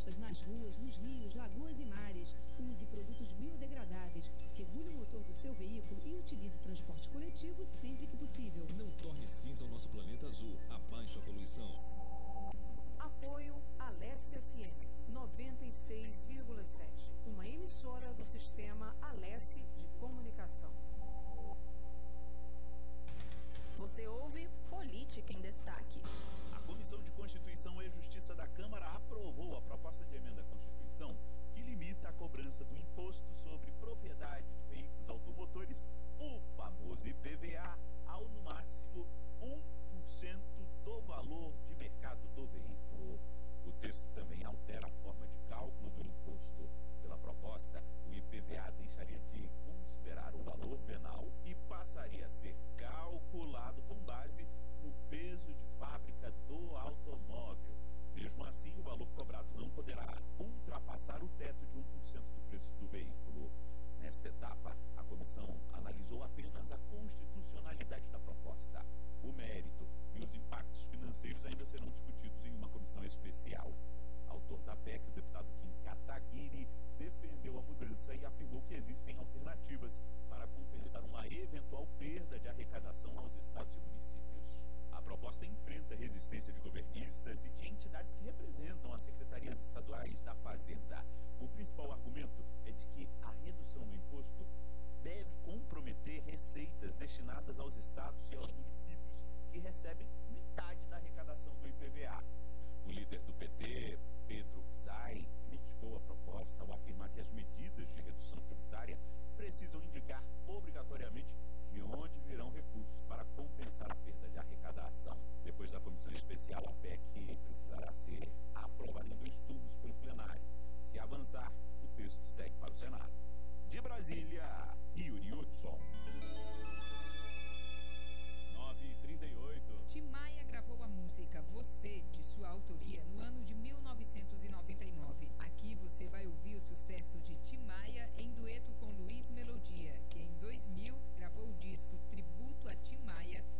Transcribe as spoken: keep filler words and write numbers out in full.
manchas nas ruas, nos rios, lagoas e mares. Use produtos biodegradáveis. Regule o motor do seu veículo e utilize transporte coletivo sempre que possível. Não torne cinza o nosso planeta azul. Abaixe a poluição. Apoio Alesse F M noventa e seis vírgula sete, uma emissora do sistema Alesse de comunicação. Você ouve Política em Destaque. A Comissão de Constituição e Justiça da Câmara aprovou a proposta de emenda à Constituição que limita a cobrança do imposto sobre propriedade de veículos automotores, o famoso I P V A, ao no máximo um por cento do valor de mercado do veículo. O texto também altera a forma de cálculo do imposto. Pela proposta, o I P V A deixaria de considerar o valor venal e passaria a ser calculado com base no peso de fábrica do automóvel. Mesmo assim, o valor cobrado não poderá ultrapassar o teto de um por cento do preço do veículo. Nesta etapa, a comissão analisou apenas a constitucionalidade da proposta. O mérito e os impactos financeiros ainda serão discutidos em uma comissão especial. Autor da P E C, o deputado Kim Kataguiri, defendeu a mudança e afirmou que existem alternativas para compensar uma eventual perda de arrecadação aos estados e municípios. A proposta enfrenta resistência de governistas e de entidades que representam as secretarias estaduais da Fazenda. O principal argumento é de que a redução do imposto deve comprometer receitas destinadas aos estados e aos municípios que recebem metade da arrecadação do I P V A. O líder do P T, Pedro Czai, criticou a proposta ao afirmar que as medidas de redução tributária precisam indicar obrigatoriamente de onde virão recursos para compensar a perda de arrecadação. Depois da comissão especial, a P E C precisará ser aprovada em dois turnos pelo plenário. Se avançar, o texto segue para o Senado. De Brasília, Yuri Hudson. nove e trinta e oito. Tim Maia gravou a música Você, de sua autoria, no ano de mil novecentos e noventa e nove. Aqui você vai ouvir o sucesso de Tim Maia em dueto com Luiz Melodia, que em dois mil gravou o disco Tributo a Tim Maia